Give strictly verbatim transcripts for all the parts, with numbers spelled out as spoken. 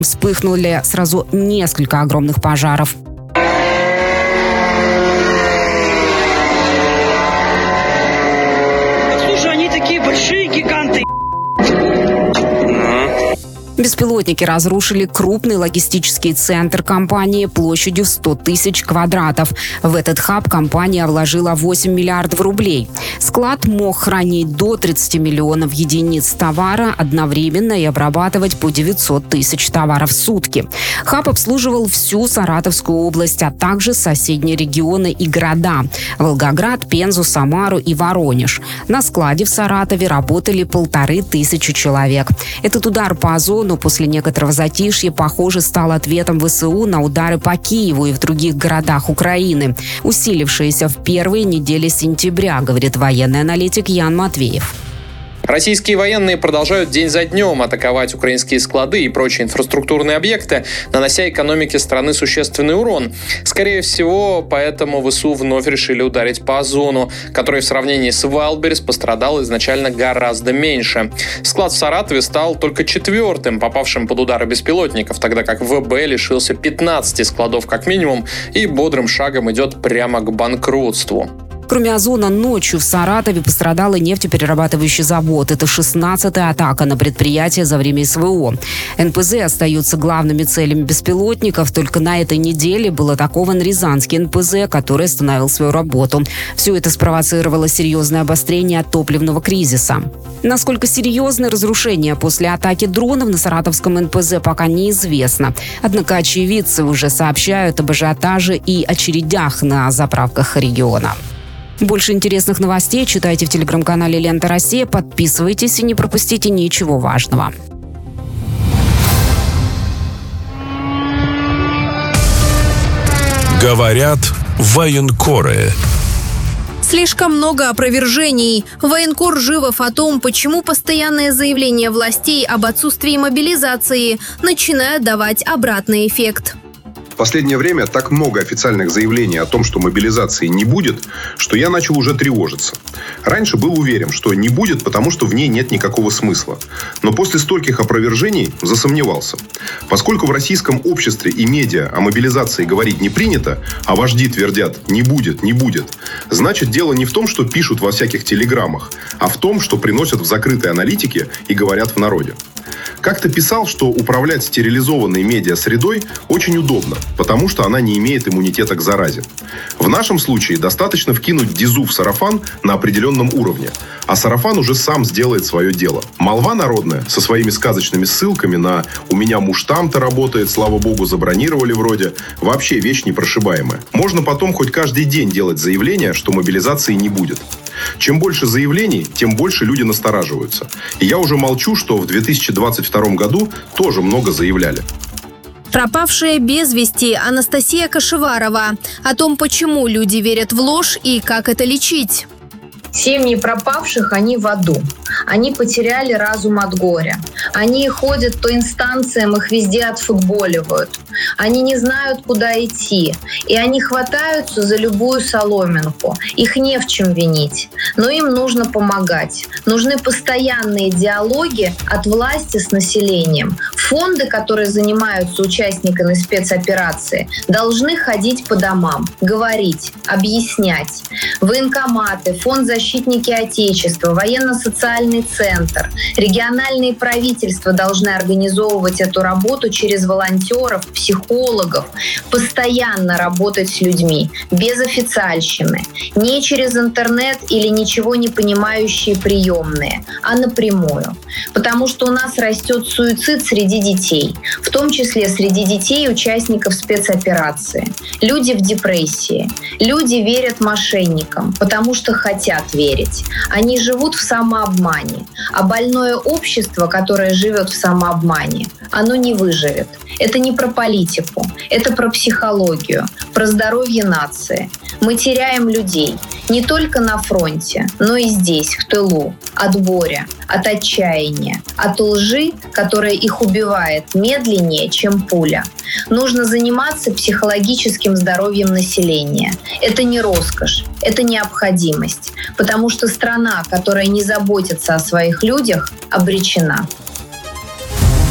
Вспыхнули сразу несколько огромных пожаров. Слушай, они такие большие гиганты. Беспилотники разрушили крупный логистический центр компании площадью в сто тысяч квадратов. В этот хаб компания вложила восемь миллиардов рублей. Склад мог хранить до тридцати миллионов единиц товара одновременно и обрабатывать по девятьсот тысяч товаров в сутки. Хаб обслуживал всю Саратовскую область, а также соседние регионы и города – Волгоград, Пензу, Самару и Воронеж. На складе в Саратове работали полторы тысячи человек. Этот удар по Озону после некоторого затишья, похоже, стал ответом ВСУ на удары по Киеву и в других городах Украины, усилившиеся в первые недели сентября, говорит военный аналитик Ян Матвеев. Российские военные продолжают день за днем атаковать украинские склады и прочие инфраструктурные объекты, нанося экономике страны существенный урон. Скорее всего, поэтому ВСУ вновь решили ударить по Озону, который в сравнении с Вайлдберрис пострадал изначально гораздо меньше. Склад в Саратове стал только четвертым, попавшим под удары беспилотников, тогда как ВБ лишился пятнадцати складов как минимум и бодрым шагом идет прямо к банкротству. Кроме Озона, ночью в Саратове пострадал и нефтеперерабатывающий завод. Это шестнадцатая атака на предприятие за время СВО. эн пэ зэ остаются главными целями беспилотников. Только на этой неделе был атакован Рязанский эн пэ зэ, который остановил свою работу. Все это спровоцировало серьезное обострение топливного кризиса. Насколько серьезны разрушения после атаки дронов на Саратовском эн пэ зэ, пока неизвестно. Однако очевидцы уже сообщают об ажиотаже и очередях на заправках региона. Больше интересных новостей читайте в телеграм-канале «Лента Россия». Подписывайтесь и не пропустите ничего важного. Говорят военкоры. Слишком много опровержений. Военкор Живов о том, почему постоянные заявления властей об отсутствии мобилизации начинают давать обратный эффект. В последнее время так много официальных заявлений о том, что мобилизации не будет, что я начал уже тревожиться. Раньше был уверен, что не будет, потому что в ней нет никакого смысла. Но после стольких опровержений засомневался. Поскольку в российском обществе и медиа о мобилизации говорить не принято, а вожди твердят «не будет, не будет», значит, дело не в том, что пишут во всяких телеграммах, а в том, что приносят в закрытой аналитике и говорят в народе. Как-то писал, что управлять стерилизованной медиа-средой очень удобно, потому что она не имеет иммунитета к заразе. В нашем случае достаточно вкинуть дизу в сарафан на определенном уровне, а сарафан уже сам сделает свое дело. Молва народная со своими сказочными ссылками на «у меня муж там-то работает, слава богу, забронировали вроде» вообще вещь непрошибаемая. Можно потом хоть каждый день делать заявление, что мобилизации не будет. Чем больше заявлений, тем больше люди настораживаются. И я уже молчу, что в две тысячи двадцать втором году тоже много заявляли. Пропавшая без вести Анастасия Кашеварова. О том, почему люди верят в ложь и как это лечить. Семьи пропавших, они в аду. Они потеряли разум от горя. Они ходят по инстанциям, их везде отфутболивают. Они не знают, куда идти. И они хватаются за любую соломинку. Их не в чем винить. Но им нужно помогать. Нужны постоянные диалоги от власти с населением. Фонды, которые занимаются участниками спецоперации, должны ходить по домам, говорить, объяснять. Военкоматы, фонд «Защитники Отечества», военно-социальный центр, региональные правительства должны организовывать эту работу через волонтеров, психологов, постоянно работать с людьми, без официальщины, не через интернет или ничего не понимающие приемные, а напрямую. Потому что у нас растет суицид среди детей, в том числе среди детей участников спецоперации. Люди в депрессии, люди верят мошенникам, потому что хотят верить. Они живут в самообмане, а больное общество, которое живет в самообмане, оно не выживет. Это не про политику, это про психологию, про здоровье нации. Мы теряем людей не только на фронте, но и здесь, в тылу, от горя, от отчаяния, от лжи, которая их убивает медленнее, чем пуля. Нужно заниматься психологическим здоровьем населения. Это не роскошь, это необходимость, потому что страна, которая не заботится о своих людях, обречена.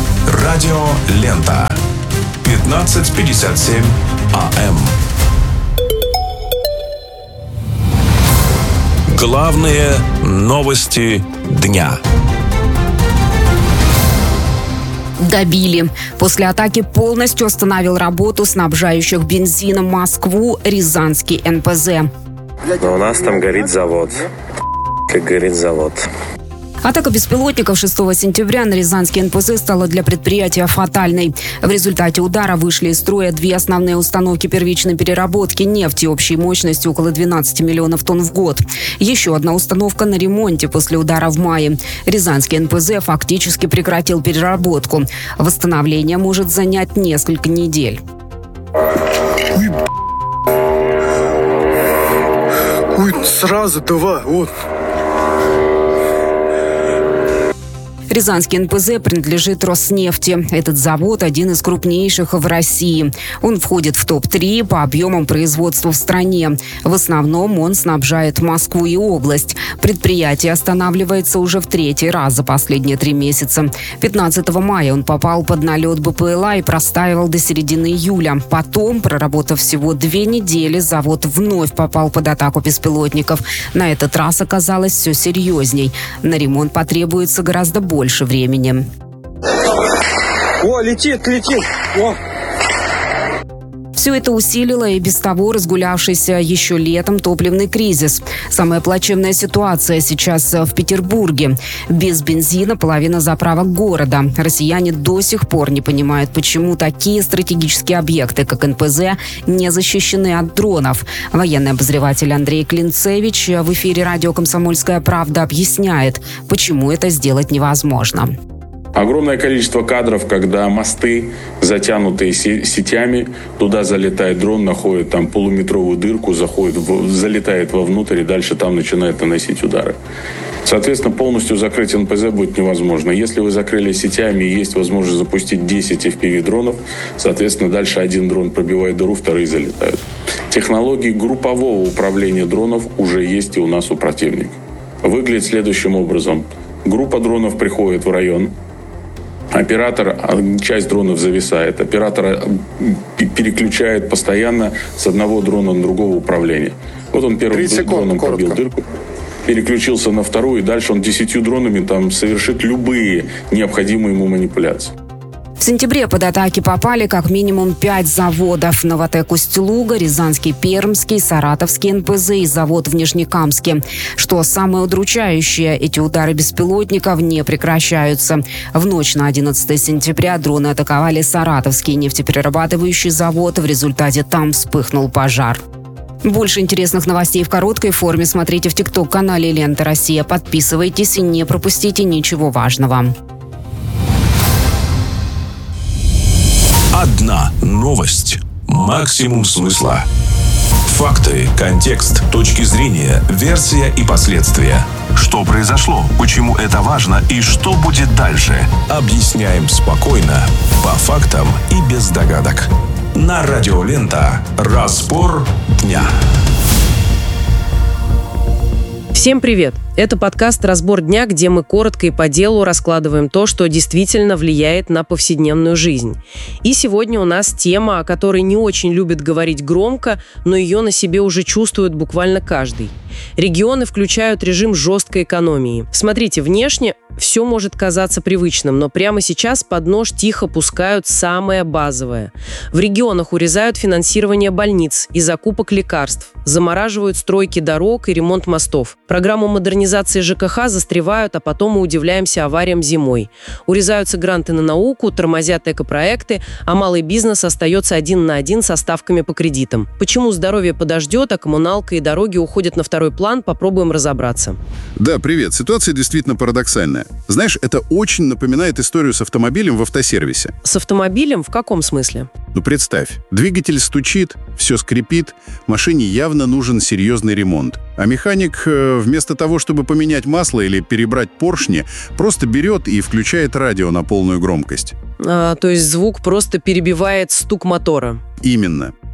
Радио Лента. пятнадцать пятьдесят семь АМ. Главные новости дня. Добили. После атаки полностью остановил работу снабжающих бензином Москву Рязанский эн пэ зэ. Но у нас там горит завод. Как горит завод. Атака беспилотников шестого сентября на Рязанский эн пэ зэ стала для предприятия фатальной. В результате удара вышли из строя две основные установки первичной переработки нефти общей мощностью около двенадцати миллионов тонн в год. Еще одна установка на ремонте после удара в мае. Рязанский эн пэ зэ фактически прекратил переработку. Восстановление может занять несколько недель. Ой, сразу два, вот. Рязанский эн пэ зэ принадлежит Роснефти. Этот завод один из крупнейших в России. Он входит в топ три по объемам производства в стране. В основном он снабжает Москву и область. Предприятие останавливается уже в третий раз за последние три месяца. пятнадцатого мая он попал под налет бэ пэ эл а и простаивал до середины июля. Потом, проработав всего две недели, завод вновь попал под атаку беспилотников. На этот раз оказалось все серьезней. На ремонт потребуется гораздо больше. больше времени. О, летит, летит! О! Все это усилило и без того разгулявшийся еще летом топливный кризис. Самая плачевная ситуация сейчас в Петербурге. Без бензина половина заправок города. Россияне до сих пор не понимают, почему такие стратегические объекты, как эн пэ зэ, не защищены от дронов. Военный обозреватель Андрей Клинцевич в эфире радио «Комсомольская правда» объясняет, почему это сделать невозможно. Огромное количество кадров, когда мосты, затянутые сетями, туда залетает дрон, находит там полуметровую дырку, заходит, в, залетает вовнутрь и дальше там начинает наносить удары. Соответственно, полностью закрыть эн пэ зэ будет невозможно. Если вы закрыли сетями и есть возможность запустить десять эф пи ви-дронов, соответственно, дальше один дрон пробивает дыру, вторые залетают. Технологии группового управления дронов уже есть и у нас у противника. Выглядит следующим образом. Группа дронов приходит в район. Оператор, часть дронов зависает, оператор переключает постоянно с одного дрона на другого управления. Вот он первым дроном пробил дырку, переключился на вторую, и дальше он десятью дронами там совершит любые необходимые ему манипуляции. В сентябре под атаки попали как минимум пять заводов. Новотек Усть-Луга, Рязанский Пермский, Саратовский эн пэ зэ и завод в Нижнекамске. Что самое удручающее, эти удары беспилотников не прекращаются. В ночь на одиннадцатое сентября дроны атаковали Саратовский нефтеперерабатывающий завод. В результате там вспыхнул пожар. Больше интересных новостей в короткой форме смотрите в тикток-канале «Лента Россия». Подписывайтесь и не пропустите ничего важного. Одна новость. Максимум смысла. Факты, контекст, точки зрения, версия и последствия. Что произошло, почему это важно и что будет дальше. Объясняем спокойно, по фактам и без догадок. На Радио Лента. Разбор дня. Всем привет! Это подкаст «Разбор дня», где мы коротко и по делу раскладываем то, что действительно влияет на повседневную жизнь. И сегодня у нас тема, о которой не очень любят говорить громко, но ее на себе уже чувствует буквально каждый. Регионы включают режим жесткой экономии. Смотрите, внешне все может казаться привычным, но прямо сейчас под нож тихо пускают самое базовое. В регионах урезают финансирование больниц и закупок лекарств, замораживают стройки дорог и ремонт мостов. Программу модернизации жэ ка ха застревают, а потом мы удивляемся авариям зимой. Урезаются гранты на науку, тормозят экопроекты, а малый бизнес остается один на один со ставками по кредитам. Почему здоровье подождет, а коммуналка и дороги уходят на второй план, попробуем разобраться. Да, привет. Ситуация действительно парадоксальная. Знаешь, это очень напоминает историю с автомобилем в автосервисе. С автомобилем? В каком смысле? Ну, представь, двигатель стучит, все скрипит, машине явно нужен серьезный ремонт. А механик вместо того, чтобы поменять масло или перебрать поршни, просто берет и включает радио на полную громкость. А, то есть звук просто перебивает стук мотора? Именно.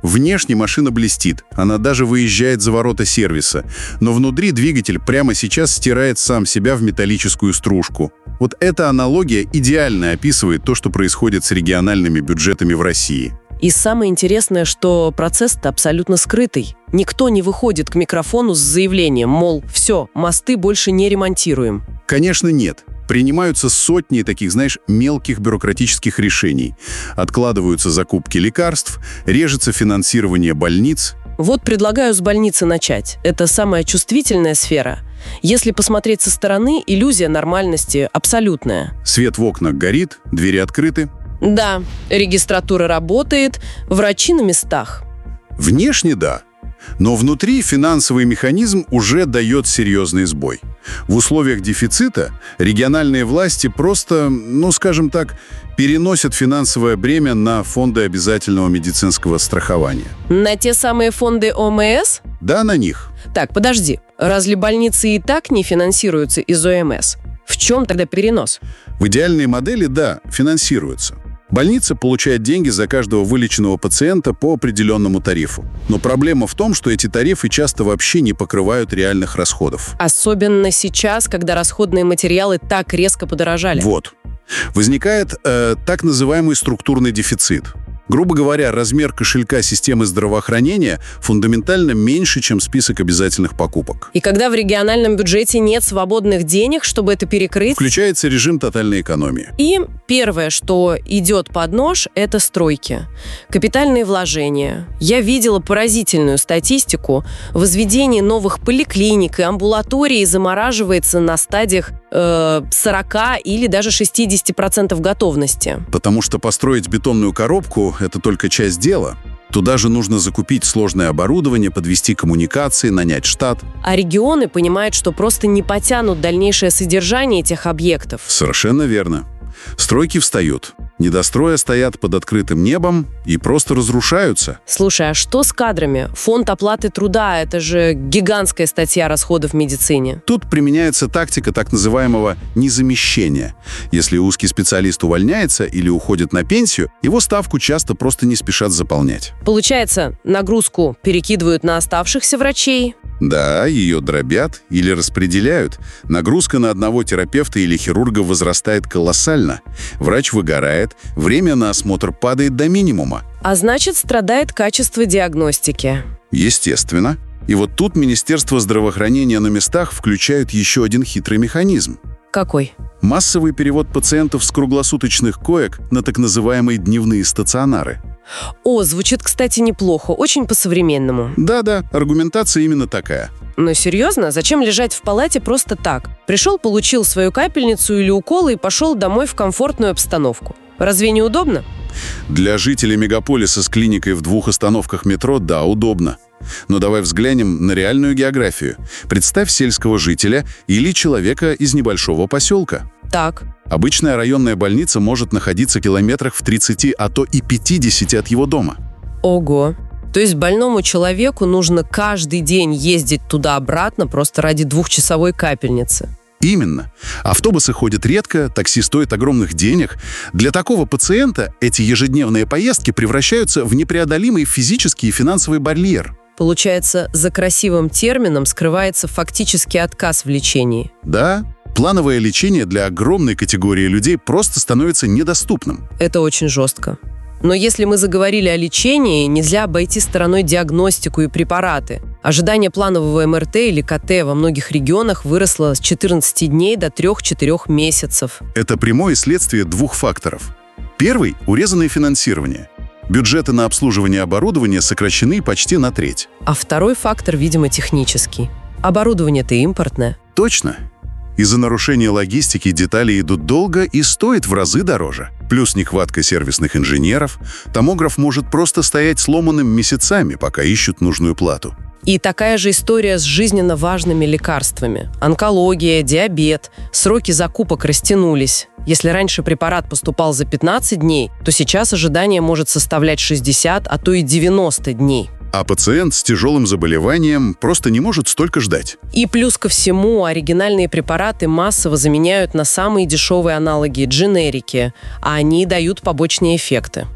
Внешне машина блестит, она даже выезжает за ворота сервиса, но внутри двигатель прямо сейчас стирает сам себя в металлическую стружку. Вот эта аналогия идеально описывает то, что происходит с региональными бюджетами в России. И самое интересное, что процесс-то абсолютно скрытый. Никто не выходит к микрофону с заявлением, мол, все, мосты больше не ремонтируем. Конечно, нет. Принимаются сотни таких, знаешь, мелких бюрократических решений. Откладываются закупки лекарств, режется финансирование больниц. Вот предлагаю с больницы начать. Это самая чувствительная сфера. Если посмотреть со стороны, иллюзия нормальности абсолютная. Свет в окнах горит, двери открыты. Да, регистратура работает, врачи на местах. Внешне да. Но внутри финансовый механизм уже дает серьезный сбой. В условиях дефицита региональные власти просто, ну скажем так, переносят финансовое бремя на фонды обязательного медицинского страхования. На те самые фонды О М С? Да, на них. Так, подожди. Разве больницы и так не финансируются из О М С? В чем тогда перенос? В идеальной модели, да, финансируются. Больница получает деньги за каждого вылеченного пациента по определенному тарифу. Но проблема в том, что эти тарифы часто вообще не покрывают реальных расходов. Особенно сейчас, когда расходные материалы так резко подорожали. Вот. Возникает э, так называемый структурный дефицит. Грубо говоря, размер кошелька системы здравоохранения фундаментально меньше, чем список обязательных покупок. И когда в региональном бюджете нет свободных денег, чтобы это перекрыть... Включается режим тотальной экономии. И первое, что идет под нож, это стройки. Капитальные вложения. Я видела поразительную статистику. Возведение новых поликлиник и амбулаторий замораживается на стадиях э, сорок или даже шестьдесят процентов готовности. Потому что построить бетонную коробку — это только часть дела. Туда же нужно закупить сложное оборудование, подвести коммуникации, нанять штат. А регионы понимают, что просто не потянут дальнейшее содержание этих объектов. Совершенно верно. Стройки встают. Недостроя стоят под открытым небом и просто разрушаются. Слушай, а что с кадрами? Фонд оплаты труда – это же гигантская статья расходов в медицине. Тут применяется тактика так называемого незамещения. Если узкий специалист увольняется или уходит на пенсию, его ставку часто просто не спешат заполнять. Получается, нагрузку перекидывают на оставшихся врачей. Да, ее дробят или распределяют. Нагрузка на одного терапевта или хирурга возрастает колоссально. Врач выгорает, время на осмотр падает до минимума. А значит, страдает качество диагностики. Естественно. И вот тут Министерство здравоохранения на местах включают еще один хитрый механизм. Какой? Массовый перевод пациентов с круглосуточных коек на так называемые дневные стационары. О, звучит, кстати, неплохо, очень по-современному. Да-да, аргументация именно такая. Но серьезно, зачем лежать в палате просто так? Пришел, получил свою капельницу или уколы и пошел домой в комфортную обстановку. Разве не удобно? Для жителей мегаполиса с клиникой в двух остановках метро, да, удобно. Но давай взглянем на реальную географию. Представь сельского жителя или человека из небольшого поселка. Так. Обычная районная больница может находиться километрах в тридцати, а то и пятидесяти от его дома. Ого. То есть больному человеку нужно каждый день ездить туда-обратно просто ради двухчасовой капельницы. Именно. Автобусы ходят редко, такси стоит огромных денег. Для такого пациента эти ежедневные поездки превращаются в непреодолимый физический и финансовый барьер. Получается, за красивым термином скрывается фактически отказ в лечении. Да. Плановое лечение для огромной категории людей просто становится недоступным. Это очень жестко. Но если мы заговорили о лечении, нельзя обойти стороной диагностику и препараты. Ожидание планового эм эр тэ или ка тэ во многих регионах выросло с четырнадцати дней до трёх-четырёх месяцев. Это прямое следствие двух факторов. Первый – урезанное финансирование. Бюджеты на обслуживание оборудования сокращены почти на треть. А второй фактор, видимо, технический. Оборудование-то импортное. Точно. Из-за нарушения логистики детали идут долго и стоят в разы дороже. Плюс нехватка сервисных инженеров. Томограф может просто стоять сломанным месяцами, пока ищут нужную плату. И такая же история с жизненно важными лекарствами. Онкология, диабет. Сроки закупок растянулись. Если раньше препарат поступал за пятнадцать дней, то сейчас ожидание может составлять шестьдесят, а то и девяносто дней. А пациент с тяжелым заболеванием просто не может столько ждать. И плюс ко всему, оригинальные препараты массово заменяют на самые дешевые аналоги – дженерики, а они дают побочные эффекты.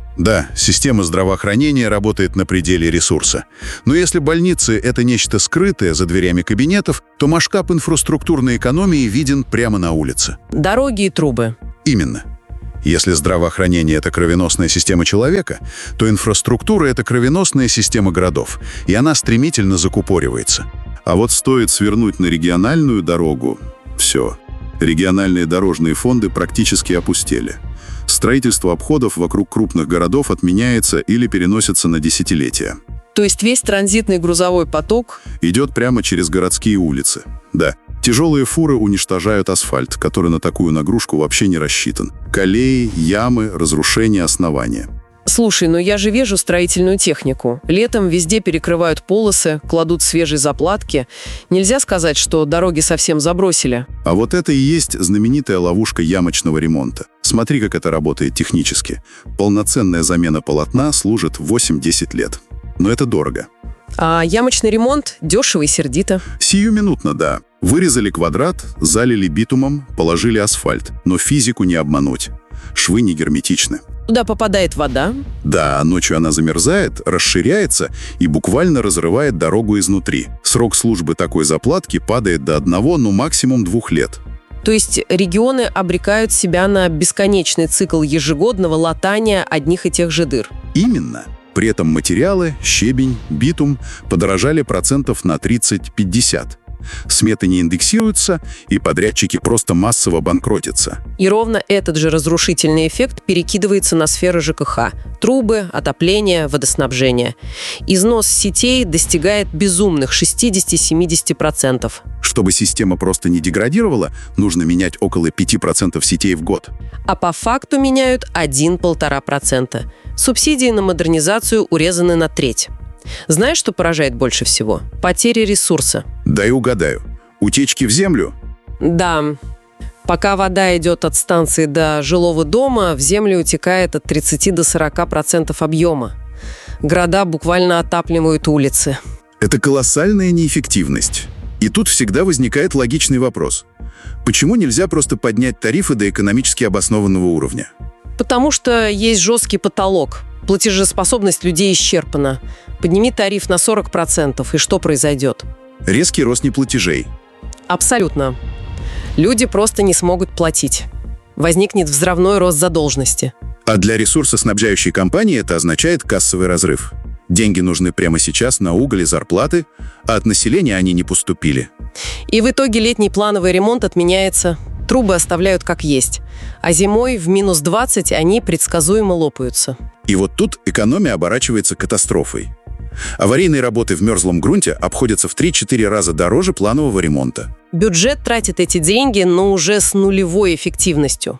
Да, система здравоохранения работает на пределе ресурса. Но если больницы — это нечто скрытое за дверями кабинетов, то масштаб инфраструктурной экономии виден прямо на улице. Дороги и трубы. Именно. Если здравоохранение — это кровеносная система человека, то инфраструктура — это кровеносная система городов, и она стремительно закупоривается. А вот стоит свернуть на региональную дорогу — все. Региональные дорожные фонды практически опустели. Строительство обходов вокруг крупных городов отменяется или переносится на десятилетия. То есть весь транзитный грузовой поток идет прямо через городские улицы. Да. Тяжелые фуры уничтожают асфальт, который на такую нагрузку вообще не рассчитан. Колеи, ямы, разрушения основания. Слушай, ну я же вижу строительную технику. Летом везде перекрывают полосы, кладут свежие заплатки. Нельзя сказать, что дороги совсем забросили. А вот это и есть знаменитая ловушка ямочного ремонта. Смотри, как это работает технически. Полноценная замена полотна служит восемь-десять лет. Но это дорого. А ямочный ремонт дешево и сердито. Сиюминутно, да. Вырезали квадрат, залили битумом, положили асфальт. Но физику не обмануть. Швы не герметичны. Туда попадает вода. Да, ночью она замерзает, расширяется и буквально разрывает дорогу изнутри. Срок службы такой заплатки падает до одного, ну максимум двух лет. То есть регионы обрекают себя на бесконечный цикл ежегодного латания одних и тех же дыр. Именно. При этом материалы, щебень, битум подорожали процентов на тридцать-пятьдесят. Сметы не индексируются, и подрядчики просто массово банкротятся. И ровно этот же разрушительный эффект перекидывается на сферы ЖКХ. Трубы, отопление, водоснабжение. Износ сетей достигает безумных шестьдесят-семьдесят процентов. Чтобы система просто не деградировала, нужно менять около пяти процентов сетей в год. А по факту меняют один-полтора процента. Субсидии на модернизацию урезаны на треть. Знаешь, что поражает больше всего? Потери ресурса. Дай угадаю. Утечки в землю? Да. Пока вода идет от станции до жилого дома, в землю утекает от тридцати до сорока процентов объема. Города буквально отапливают улицы. Это колоссальная неэффективность. И тут всегда возникает логичный вопрос. Почему нельзя просто поднять тарифы до экономически обоснованного уровня? Потому что есть жесткий потолок. Платежеспособность людей исчерпана. Подними тариф на сорок процентов, и что произойдет? Резкий рост неплатежей. Абсолютно. Люди просто не смогут платить. Возникнет взрывной рост задолженности. А для ресурсоснабжающей компании это означает кассовый разрыв. Деньги нужны прямо сейчас на уголь и зарплаты, а от населения они не поступили. И в итоге летний плановый ремонт отменяется. Трубы оставляют как есть. А зимой в минус двадцать они предсказуемо лопаются. И вот тут экономия оборачивается катастрофой. Аварийные работы в мерзлом грунте обходятся в три-четыре раза дороже планового ремонта. Бюджет тратит эти деньги, но уже с нулевой эффективностью.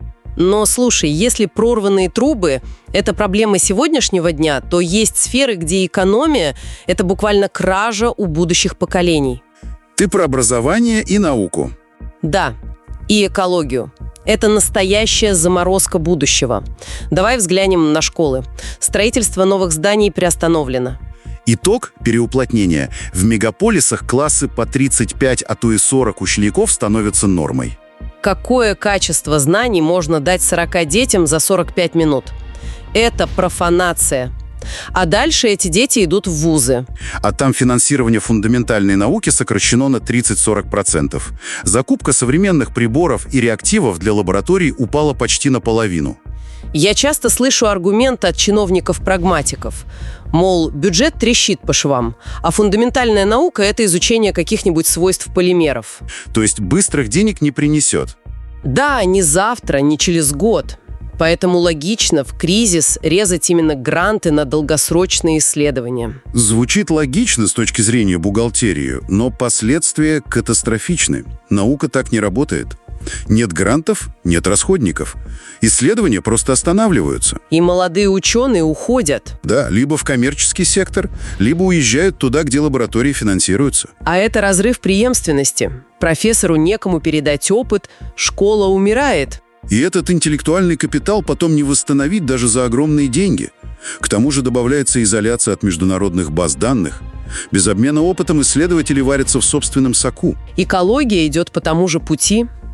Но слушай, если прорванные трубы – это проблема сегодняшнего дня, то есть сферы, где экономия – это буквально кража у будущих поколений. Ты про образование и науку. Да, и экологию. Это настоящая заморозка будущего. Давай взглянем на школы. Строительство новых зданий приостановлено. Итог переуплотнения. В мегаполисах классы по тридцать пять, а то и сорок учеников становятся нормой. Какое качество знаний можно дать сорока детям за сорок пять минут? Это профанация. А дальше эти дети идут в вузы. А там финансирование фундаментальной науки сокращено на тридцать-сорок процентов. Закупка современных приборов и реактивов для лабораторий упала почти наполовину. Я часто слышу аргумент от чиновников-прагматиков. Мол, бюджет трещит по швам, а фундаментальная наука – это изучение каких-нибудь свойств полимеров. То есть быстрых денег не принесет? Да, не завтра, не через год. Поэтому логично в кризис резать именно гранты на долгосрочные исследования. Звучит логично с точки зрения бухгалтерии, но последствия катастрофичны. Наука так не работает. Нет грантов – нет расходников. Исследования просто останавливаются. И молодые ученые уходят. Да, либо в коммерческий сектор, либо уезжают туда, где лаборатории финансируются. А это разрыв преемственности. Профессору некому передать опыт, школа умирает. И этот интеллектуальный капитал потом не восстановить даже за огромные деньги. К тому же добавляется изоляция от международных баз данных. Без обмена опытом исследователи варятся в собственном соку. Экология идет по тому же пути.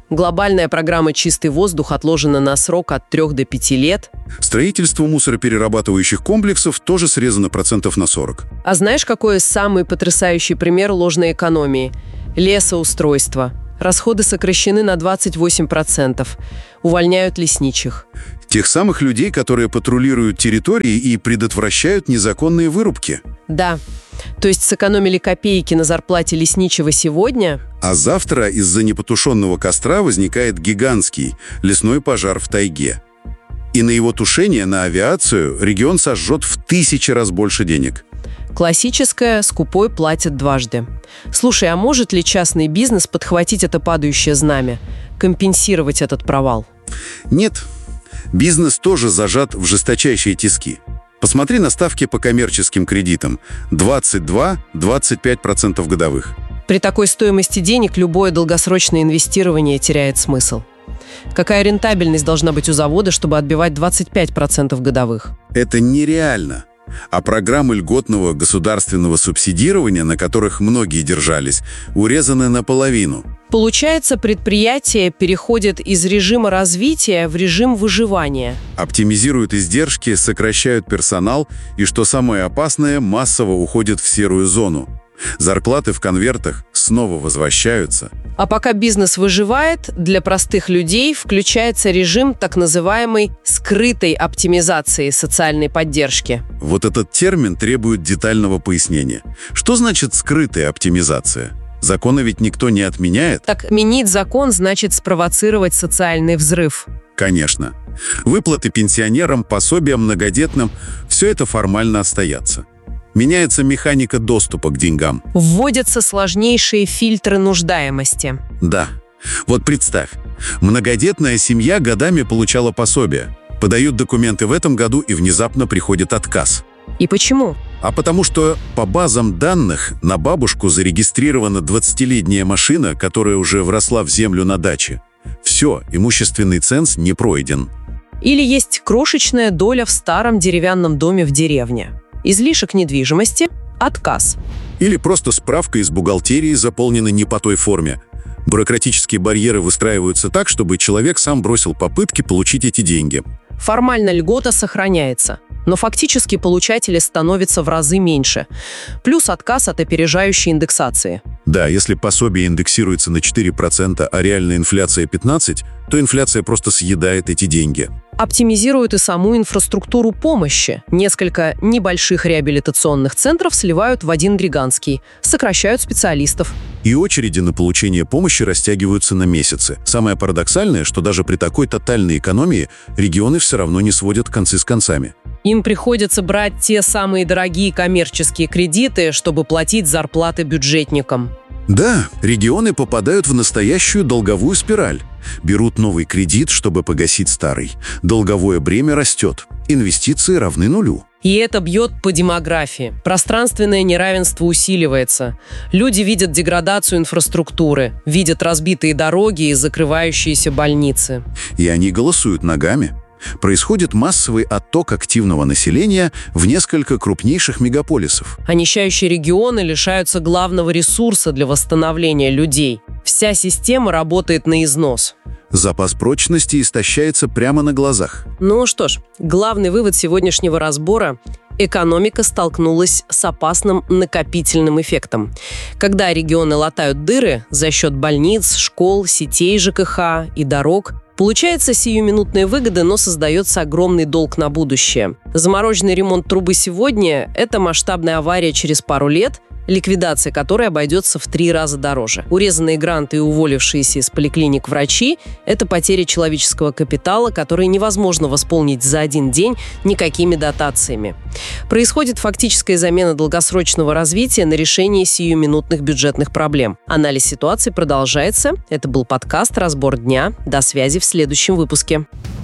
Глобальная программа «Чистый воздух» отложена на срок от трех до пяти лет. Строительство мусороперерабатывающих комплексов тоже срезано процентов на сорок. А знаешь, какой самый потрясающий пример ложной экономии? Лесоустройство. Расходы сокращены на двадцать восемь процентов. Увольняют лесничих. Тех самых людей, которые патрулируют территории и предотвращают незаконные вырубки. Да. То есть сэкономили копейки на зарплате лесничего сегодня. А завтра из-за непотушенного костра возникает гигантский лесной пожар в тайге. И на его тушение, на авиацию, регион сожжет в тысячи раз больше денег. Классическое «скупой платит дважды». Слушай, а может ли частный бизнес подхватить это падающее знамя, компенсировать этот провал? Нет. Бизнес тоже зажат в жесточайшие тиски. Посмотри на ставки по коммерческим кредитам. двадцать два - двадцать пять процентов годовых. При такой стоимости денег любое долгосрочное инвестирование теряет смысл. Какая рентабельность должна быть у завода, чтобы отбивать двадцать пять процентов годовых? Это нереально. А программы льготного государственного субсидирования, на которых многие держались, урезаны наполовину. Получается, предприятие переходит из режима развития в режим выживания. Оптимизируют издержки, сокращают персонал и, что самое опасное, массово уходят в серую зону. Зарплаты в конвертах снова возвращаются. А пока бизнес выживает, для простых людей включается режим так называемой скрытой оптимизации социальной поддержки. Вот этот термин требует детального пояснения. Что значит скрытая оптимизация? Законы ведь никто не отменяет. Так отменить закон значит спровоцировать социальный взрыв. Конечно. Выплаты пенсионерам, пособиям многодетным – все это формально остается. Меняется механика доступа к деньгам. Вводятся сложнейшие фильтры нуждаемости. Да. Вот представь, многодетная семья годами получала пособие. Подают документы в этом году, и внезапно приходит отказ. И почему? А потому что по базам данных на бабушку зарегистрирована двадцатилетняя машина, которая уже вросла в землю на даче. Все, имущественный ценз не пройден. Или есть крошечная доля в старом деревянном доме в деревне. Излишек недвижимости – отказ. Или просто справка из бухгалтерии заполнена не по той форме. Бюрократические барьеры выстраиваются так, чтобы человек сам бросил попытки получить эти деньги. Формально льгота сохраняется, но фактически получателей становится в разы меньше. Плюс отказ от опережающей индексации. Да, если пособие индексируется на четыре процента, а реальная инфляция пятнадцать процентов, то инфляция просто съедает эти деньги. Оптимизируют и саму инфраструктуру помощи. Несколько небольших реабилитационных центров сливают в один гигантский, сокращают специалистов. И очереди на получение помощи растягиваются на месяцы. Самое парадоксальное, что даже при такой тотальной экономии регионы все равно не сводят концы с концами. Им приходится брать те самые дорогие коммерческие кредиты, чтобы платить зарплаты бюджетникам. Да, регионы попадают в настоящую долговую спираль. Берут новый кредит, чтобы погасить старый. Долговое бремя растет. Инвестиции равны нулю. И это бьет по демографии. Пространственное неравенство усиливается. Люди видят деградацию инфраструктуры, видят разбитые дороги и закрывающиеся больницы. И они голосуют ногами. Происходит массовый отток активного населения в несколько крупнейших мегаполисов. А нищающие регионы лишаются главного ресурса для восстановления людей. Вся система работает на износ. Запас прочности истощается прямо на глазах. Ну что ж, главный вывод сегодняшнего разбора – экономика столкнулась с опасным накопительным эффектом. Когда регионы латают дыры за счет больниц, школ, сетей ЖКХ и дорог, получается сиюминутные выгоды, но создается огромный долг на будущее. Замороженный ремонт трубы сегодня – это масштабная авария через пару лет, ликвидация которой обойдется в три раза дороже. Урезанные гранты и уволившиеся из поликлиник врачи – это потеря человеческого капитала, который невозможно восполнить за один день никакими дотациями. Происходит фактическая замена долгосрочного развития на решение сиюминутных бюджетных проблем. Анализ ситуации продолжается. Это был подкаст «Разбор дня». До связи в следующем выпуске.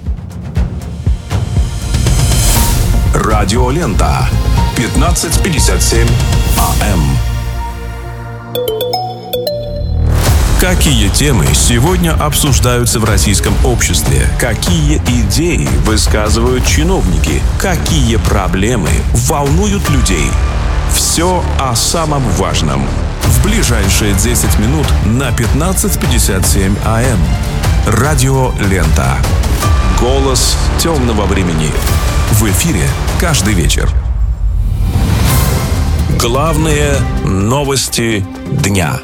Радиолента. пятнадцать пятьдесят семь АМ. Какие темы сегодня обсуждаются в российском обществе? Какие идеи высказывают чиновники? Какие проблемы волнуют людей? Все о самом важном в ближайшие десять минут на пятнадцать пятьдесят семь АМ. Радио Лента. Голос темного времени. В эфире каждый вечер. Главные новости дня.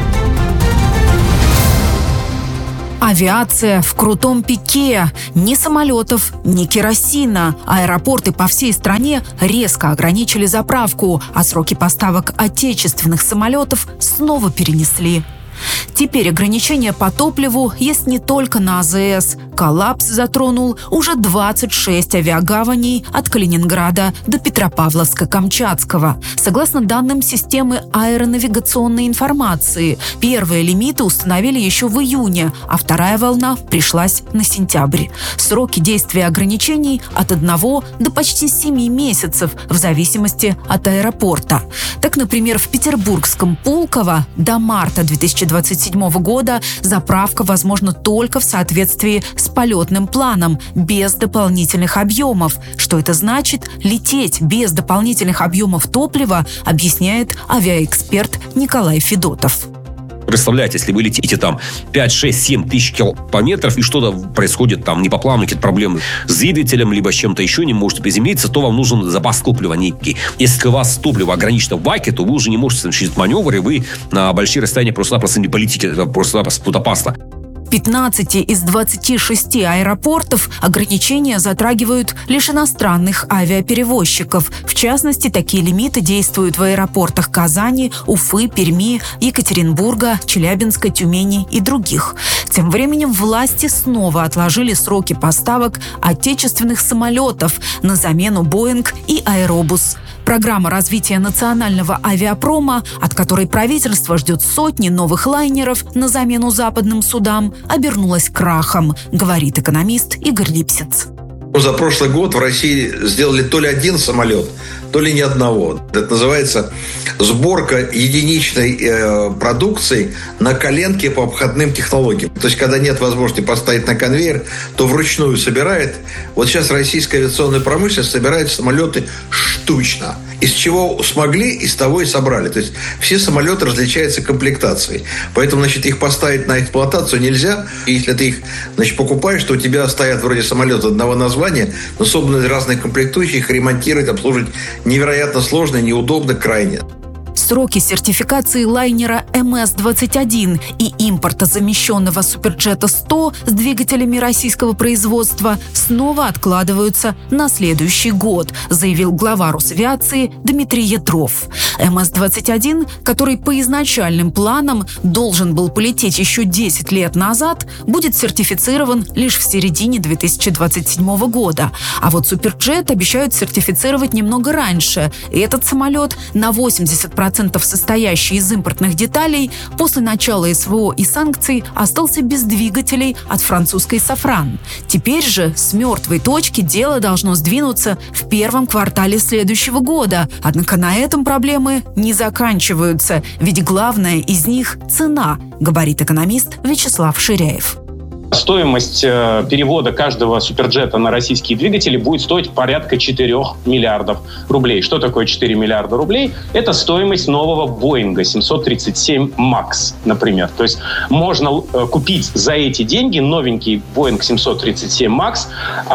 Авиация в крутом пике. Ни самолетов, ни керосина. Аэропорты по всей стране резко ограничили заправку, а сроки поставок отечественных самолетов снова перенесли. Теперь ограничения по топливу есть не только на АЗС. Коллапс затронул уже двадцать шесть авиагаваней от Калининграда до Петропавловска-Камчатского. Согласно данным системы аэронавигационной информации, первые лимиты установили еще в июне, а вторая волна пришлась на сентябрь. Сроки действия ограничений от одного до почти семи месяцев в зависимости от аэропорта. Так, например, в петербургском Пулково до марта две тысячи двадцать седьмого года заправка возможна только в соответствии с полетным планом, без дополнительных объемов. Что это значит? Лететь без дополнительных объемов топлива, объясняет авиаэксперт Николай Федотов. Представляете, если вы летите там пять, шесть, семь тысяч километров, и что-то происходит там не по плану, какие-то проблемы с двигателем, либо с чем-то еще, не можете приземлиться, то вам нужен запас топлива некий. Если у вас топливо ограничено в баке, то вы уже не можете совершить маневр, и вы на большие расстояния просто-напросто не полетите, это просто-напросто будет опасно. В пятнадцати из двадцати шести аэропортов ограничения затрагивают лишь иностранных авиаперевозчиков. В частности, такие лимиты действуют в аэропортах Казани, Уфы, Перми, Екатеринбурга, Челябинска, Тюмени и других. Тем временем власти снова отложили сроки поставок отечественных самолетов на замену «Боинг» и «Аэробус». Программа развития национального авиапрома, от которой правительство ждет сотни новых лайнеров на замену западным судам, обернулась крахом, говорит экономист Игорь Липсиц. За прошлый год в России сделали то ли один самолет, то ли ни одного. Это называется сборка единичной э, продукции на коленке по обходным технологиям. То есть, когда нет возможности поставить на конвейер, то вручную собирает. Вот сейчас российская авиационная промышленность собирает самолеты штучно. Из чего смогли, из того и собрали. То есть, все самолеты различаются комплектацией. Поэтому, значит, их поставить на эксплуатацию нельзя. И если ты их, значит, покупаешь, то у тебя стоят вроде самолета одного названия, но собраны разные комплектующие, их ремонтировать, обслуживать невероятно сложно, неудобно, крайне. Сроки сертификации лайнера эм эс двадцать один и импорта замещенного Суперджета сто с двигателями российского производства снова откладываются на следующий год, заявил глава Росавиации Дмитрий Ядров. эм эс двадцать один, который по изначальным планам должен был полететь еще десять лет назад, будет сертифицирован лишь в середине две тысячи двадцать седьмого года. А вот Суперджет обещают сертифицировать немного раньше. И этот самолет на восемьдесят процентов состоящий из импортных деталей, после начала эс вэ о и санкций остался без двигателей от французской «Сафран». Теперь же с мертвой точки дело должно сдвинуться в первом квартале следующего года. Однако на этом проблемы не заканчиваются, ведь главное из них – цена, говорит экономист Вячеслав Ширяев. Стоимость э, перевода каждого суперджета на российские двигатели будет стоить порядка четырёх миллиардов рублей. Что такое четыре миллиарда рублей? Это стоимость нового Боинга семьсот тридцать семь макс, например. То есть можно э, купить за эти деньги новенький Боинг семьсот тридцать семь макс,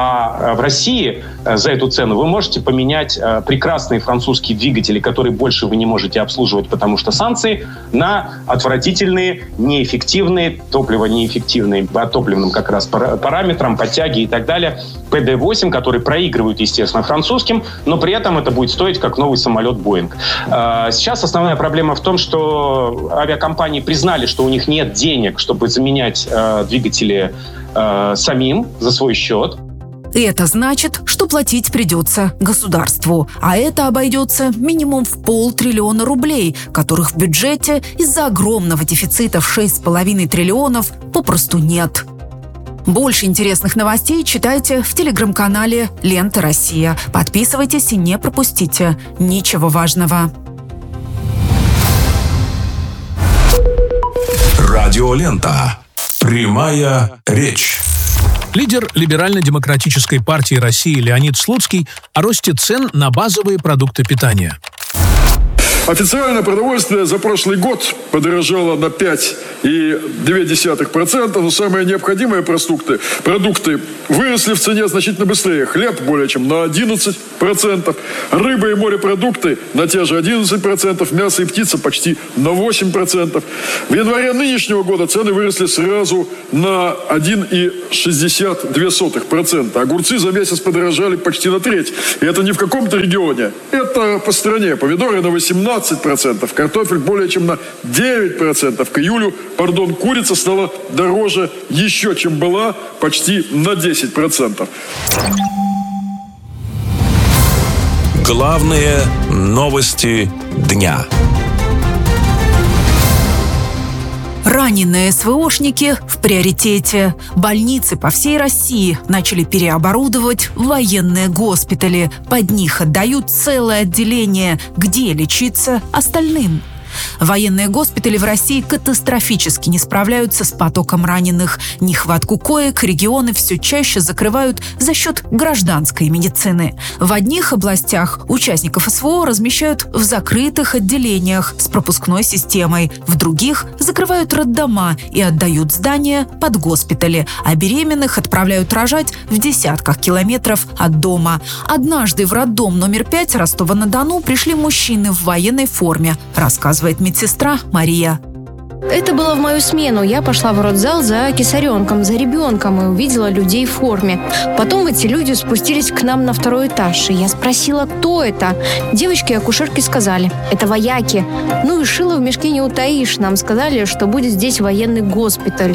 а в России э, за эту цену вы можете поменять э, прекрасные французские двигатели, которые больше вы не можете обслуживать, потому что санкции, на отвратительные, неэффективные, топливо неэффективные, топливо как раз параметрам, подтяги и так далее. пэ дэ восемь, которые проигрывают, естественно, французским, но при этом это будет стоить как новый самолет Боинг. Сейчас основная проблема в том, что авиакомпании признали, что у них нет денег, чтобы заменять двигатели самим за свой счет. Это значит, что платить придется государству. А это обойдется минимум в полтриллиона рублей, которых в бюджете из-за огромного дефицита в шесть с половиной триллионов попросту нет. Больше интересных новостей читайте в телеграм-канале «Лента Россия». Подписывайтесь и не пропустите ничего важного. Радиолента. Прямая речь. Лидер Либерально-демократической партии России Леонид Слуцкий о росте цен на базовые продукты питания. Официально продовольствие за прошлый год подорожало на пять целых две десятых процента, но самые необходимые продукты, продукты выросли в цене значительно быстрее. Хлеб более чем на одиннадцать процентов, рыба и морепродукты на те же одиннадцать процентов, мясо и птица почти на восемь процентов. В январе нынешнего года цены выросли сразу на один целых шестьдесят две сотых процента. Огурцы за месяц подорожали почти на треть. И это не в каком-то регионе, это по стране. Помидоры на восемнадцать процентов, картофель более чем на девять процентов. К июлю, пардон, курица стала дороже еще, чем была, почти на десять процентов. Главные новости дня. Раненые СВОшники в приоритете. Больницы по всей России начали переоборудовать в военные госпитали. Под них отдают целое отделение, где лечиться остальным. Военные госпитали в России катастрофически не справляются с потоком раненых. Нехватку коек регионы все чаще закрывают за счет гражданской медицины. В одних областях участников СВО размещают в закрытых отделениях с пропускной системой. В других закрывают роддома и отдают здания под госпитали. А беременных отправляют рожать в десятках километров от дома. Однажды в роддом номер пять Ростова-на-Дону пришли мужчины в военной форме, рассказывает медсестра Мария. Это было в мою смену. Я пошла в родзал за кесаренком, за ребенком и увидела людей в форме. Потом эти люди спустились к нам на второй этаж. И я спросила, кто это. Девочки и акушерки сказали, это вояки. Ну и шило в мешке не утаишь. Нам сказали, что будет здесь военный госпиталь.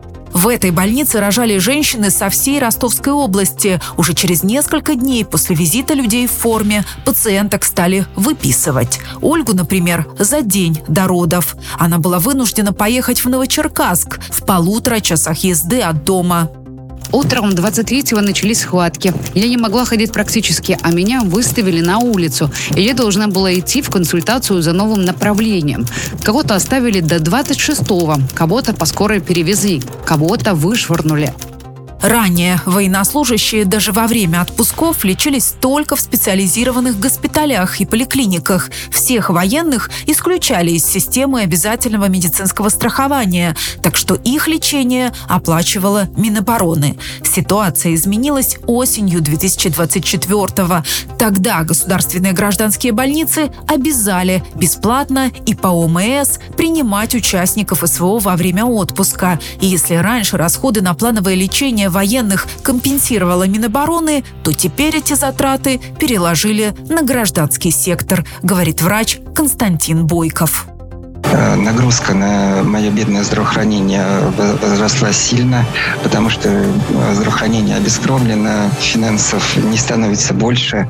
В этой больнице рожали женщины со всей Ростовской области. Уже через несколько дней после визита людей в форме пациенток стали выписывать. Ольгу, например, за день до родов. Она была вынуждена поехать в Новочеркасск в полутора часах езды от дома. Утром двадцать третьего начались схватки. Я не могла ходить практически, а меня выставили на улицу. И я должна была идти в консультацию за новым направлением. Кого-то оставили до двадцать шестого, кого-то по скорой перевезли, кого-то вышвырнули. Ранее военнослужащие даже во время отпусков лечились только в специализированных госпиталях и поликлиниках. Всех военных исключали из системы обязательного медицинского страхования, так что их лечение оплачивала Минобороны. Ситуация изменилась осенью две тысячи двадцать четвёртого. Тогда государственные гражданские больницы обязали бесплатно и по ОМС принимать участников СВО во время отпуска. И если раньше расходы на плановое лечение военных компенсировала Минобороны, то теперь эти затраты переложили на гражданский сектор, говорит врач Константин Бойков. Нагрузка на мое бедное здравоохранение возросла сильно, потому что здравоохранение обескровлено, финансов не становится больше,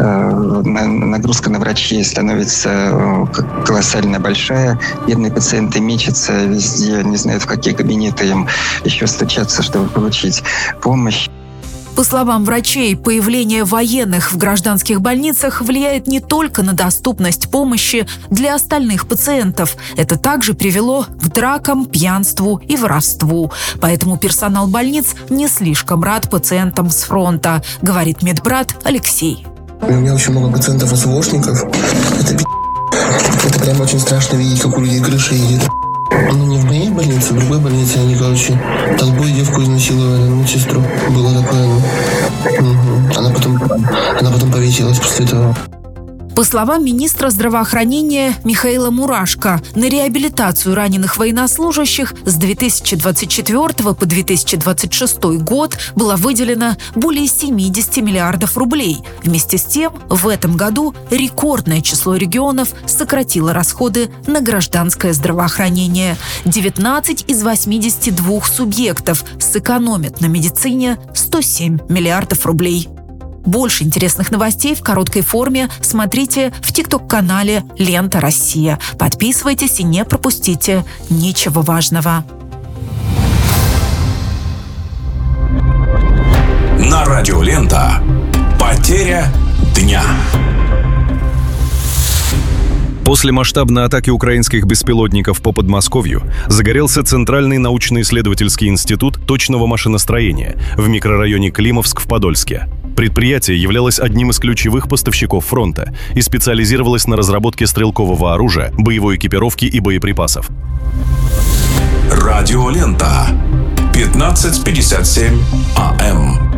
нагрузка на врачей становится колоссально большая, бедные пациенты мечутся везде, не знают, в какие кабинеты им еще стучаться, чтобы получить помощь. По словам врачей, появление военных в гражданских больницах влияет не только на доступность помощи для остальных пациентов. Это также привело к дракам, пьянству и воровству. Поэтому персонал больниц не слишком рад пациентам с фронта, говорит медбрат Алексей. У меня очень много пациентов СВОшников. Это пи***. Это прям очень страшно видеть, как у людей крыша едет. Ну, не в моей больнице, в другой больнице они, короче, толпой девку изнасиловали, медсестру. Было такое, ну. Угу. Она потом, она потом повесилась после этого. По словам министра здравоохранения Михаила Мурашко, на реабилитацию раненых военнослужащих с две тысячи двадцать четвёртого по две тысячи двадцать шестой год было выделено более семьдесят миллиардов рублей. Вместе с тем, в этом году рекордное число регионов сократило расходы на гражданское здравоохранение. девятнадцать из восьмидесяти двух субъектов сэкономят на медицине сто семь миллиардов рублей. Больше интересных новостей в короткой форме смотрите в тикток-канале «Лента Россия». Подписывайтесь и не пропустите ничего важного. На радио «Лента». Потеря дня. После масштабной атаки украинских беспилотников по Подмосковью загорелся Центральный научно-исследовательский институт точного машиностроения в микрорайоне Климовск в Подольске. Предприятие являлось одним из ключевых поставщиков фронта и специализировалось на разработке стрелкового оружия, боевой экипировки и боеприпасов. Радиолента. пятнадцать пятьдесят семь АМ.